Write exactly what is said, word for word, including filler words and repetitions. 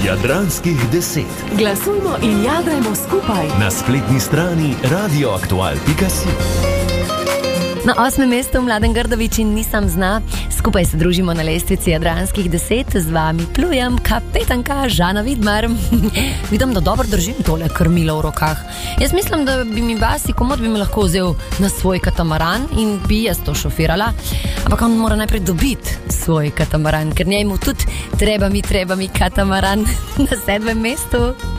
Jadranskih deset. Glasujmo in jadrajmo skupaj. Na spletni strani radioaktual pika si. Na osmem mestu Mladen Grdović in Nisam zna. Skupaj se družimo na lestvici Jadranskih deset. Z vami plujem kapetanka Žana Vidmar. Vidim, da dobro držim tole krmilo v rokah. Jaz mislim, da bi mi Basi komod bi me lahko vzel na svoj katamaran in bi jaz to šofirala. Ampak on mora najprej dobiti svoj katamaran, ker njemu tudi treba mi, treba mi katamaran. Na sedmem mestu